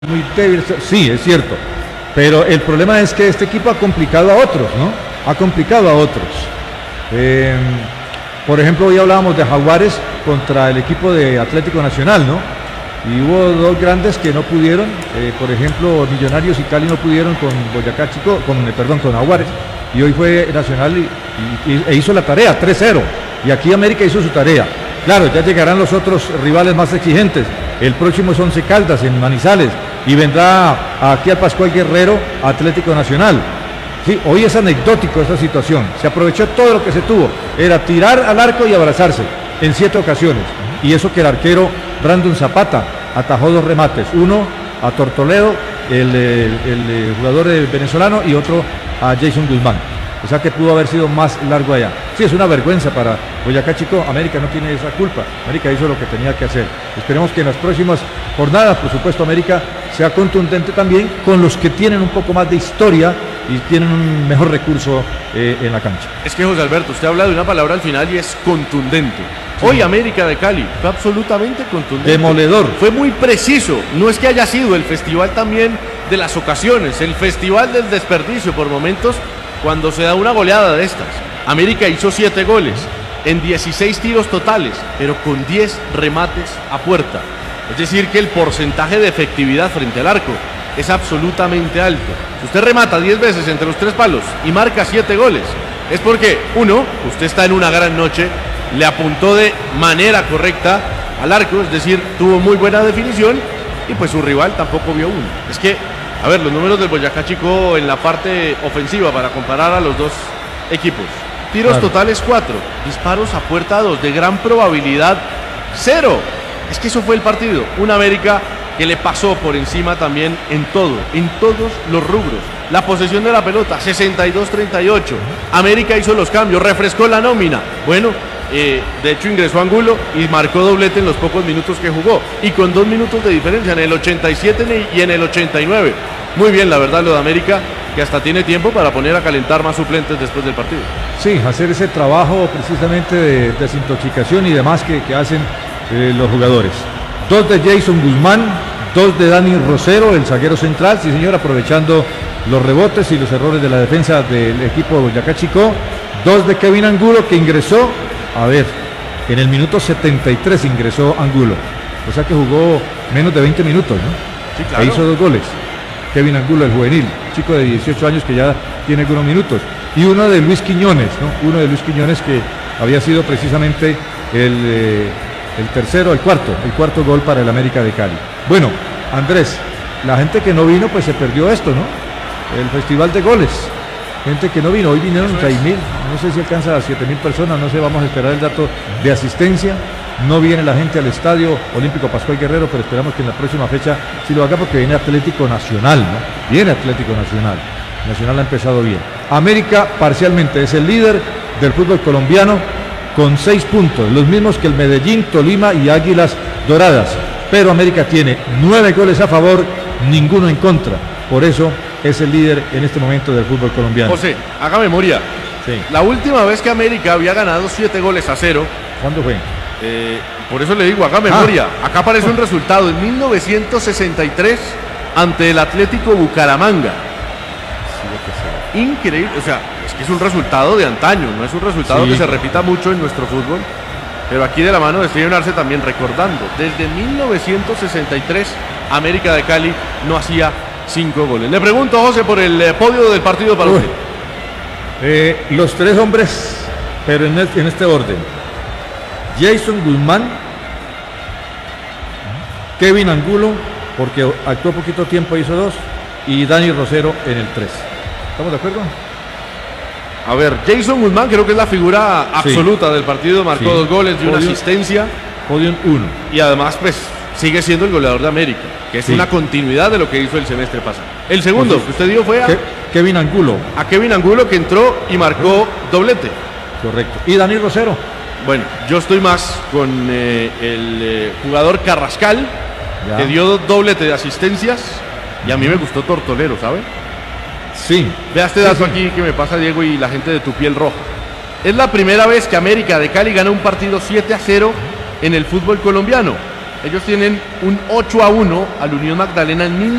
muy débil, sí, es cierto, pero el problema es que este equipo ha complicado a otros, ¿no? Ha complicado a otros. Por ejemplo, hoy hablábamos de Jaguares contra el equipo de Atlético Nacional, ¿no? Y hubo dos grandes que no pudieron, por ejemplo, Millonarios y Cali no pudieron con Boyacá Chico, con Jaguares, y hoy fue Nacional e hizo la tarea, 3-0, y aquí América hizo su tarea. Claro, ya llegarán los otros rivales más exigentes. El próximo es Once Caldas en Manizales y vendrá aquí al Pascual Guerrero Atlético Nacional. Sí, hoy es anecdótico esta situación. Se aprovechó todo lo que se tuvo. Era tirar al arco y abrazarse en 7 ocasiones. Y eso que el arquero Brandon Zapata atajó 2 remates. Uno a Tortoledo, el jugador venezolano, y otro a Jason Guzmán. O sea que pudo haber sido más largo allá. Sí, es una vergüenza para Boyacá Chico. América no tiene esa culpa. América hizo lo que tenía que hacer. Esperemos que en las próximas jornadas, por supuesto, América sea contundente también con los que tienen un poco más de historia y tienen un mejor recurso en la cancha. Es que, José Alberto, usted habla de una palabra al final y es contundente. Sí. Hoy América de Cali fue absolutamente contundente. Demoledor. Fue muy preciso. No es que haya sido el festival también de las ocasiones, el festival del desperdicio por momentos. Cuando se da una goleada de estas, América hizo 7 goles en 16 tiros totales, pero con 10 remates a puerta. Es decir, que el porcentaje de efectividad frente al arco es absolutamente alto. Si usted remata 10 veces entre los 3 palos y marca 7 goles, es porque, uno, usted está en una gran noche, le apuntó de manera correcta al arco, es decir, tuvo muy buena definición, y pues su rival tampoco vio uno. Es que, a ver, los números del Boyacá Chico en la parte ofensiva para comparar a los dos equipos. Tiros totales 4, disparos a puerta 2, de gran probabilidad 0. Es que eso fue el partido. Una América que le pasó por encima también en todo, en todos los rubros. La posesión de la pelota, 62-38. América hizo los cambios, refrescó la nómina. Bueno, de hecho ingresó Angulo y marcó doblete en los pocos minutos que jugó, y con 2 minutos de diferencia en el 87 y en el 89. Muy bien, la verdad, lo de América, que hasta tiene tiempo para poner a calentar más suplentes después del partido. Sí, hacer ese trabajo precisamente de desintoxicación y demás que hacen los jugadores. 2 de Jason Guzmán, 2 de Dani Rosero, el zaguero central, sí señor, aprovechando los rebotes y los errores de la defensa del equipo de Boyacá Chico. 2 de Kevin Angulo, que ingresó, a ver, en el minuto 73 ingresó Angulo, o sea que jugó menos de 20 minutos, ¿no? Sí, claro. E hizo 2 goles. Kevin Angulo, el juvenil, chico de 18 años que ya tiene algunos minutos. Y uno de Luis Quiñones, ¿no? Uno de Luis Quiñones, que había sido precisamente el cuarto gol para el América de Cali. Bueno, Andrés, la gente que no vino, pues se perdió esto, ¿no? El festival de goles. Gente que no vino, hoy vinieron 6.000, no sé si alcanza a 7.000 personas, no sé, vamos a esperar el dato de asistencia. No viene la gente al Estadio Olímpico Pascual Guerrero, pero esperamos que en la próxima fecha sí lo haga, porque viene Atlético Nacional, ¿no? Viene Atlético Nacional. Nacional ha empezado bien. América parcialmente es el líder del fútbol colombiano con 6 puntos, los mismos que el Medellín, Tolima y Águilas Doradas. Pero América tiene 9 goles a favor, ninguno en contra. Por eso es el líder en este momento del fútbol colombiano. José, haga memoria. Sí. La última vez que América había ganado 7-0. ¿Cuándo fue? Por eso le digo, haga memoria. Acá aparece un resultado en 1963 ante el Atlético Bucaramanga. Increíble, o sea, es que es un resultado de antaño, no es un resultado que se repita mucho en nuestro fútbol. Pero aquí de la mano de Steven Arce también recordando, desde 1963 América de Cali no hacía 5 goles. Le pregunto, José, por el podio del partido para usted. Los 3 hombres, pero en este orden: Jason Guzmán, Kevin Angulo, porque actuó poquito tiempo, hizo 2, y Dani Rosero en el 3. ¿Estamos de acuerdo? A ver, Jason Guzmán creo que es la figura absoluta del partido, marcó 2 goles y una asistencia. Podium 1. Y además, pues, sigue siendo el goleador de América, que es una continuidad de lo que hizo el semestre pasado. El segundo que usted dio fue a Kevin Angulo. A Kevin Angulo, que entró y marcó doblete. Correcto. ¿Y Dani Rosero? Bueno, yo estoy más con el jugador Carrascal, que dio doblete de asistencias, y a mí me gustó Tortolero, ¿sabe? Sí. Vea este dato aquí que me pasa Diego y la gente de Tu Piel Roja. Es la primera vez que América de Cali gana un partido 7-0 en el fútbol colombiano. Ellos tienen un 8-1 al Unión Magdalena en